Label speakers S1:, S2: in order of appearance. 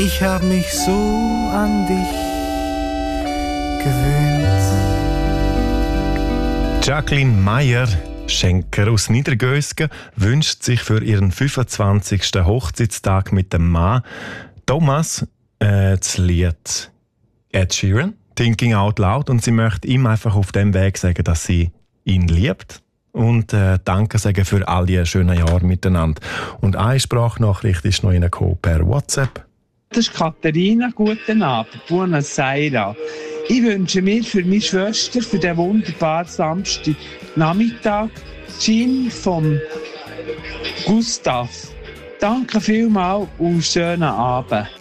S1: Ich hab mich so an dich gewöhnt.
S2: Jacqueline Meyer-Schenker aus Niedergösgen wünscht sich für ihren 25. Hochzeitstag mit dem Mann Thomas das Lied Ed Sheeran, Thinking Out Loud, und sie möchte ihm einfach auf dem Weg sagen, dass sie ihn liebt und Danke sagen für all die schönen Jahre miteinander. Und eine Sprachnachricht ist noch reingekommen per WhatsApp.
S3: Das ist Katharina, guten Abend, buonasera. Ich wünsche mir für meine Schwester für den wunderbaren Samstagnachmittag Gin vom Gustav. Danke vielmals und schönen Abend.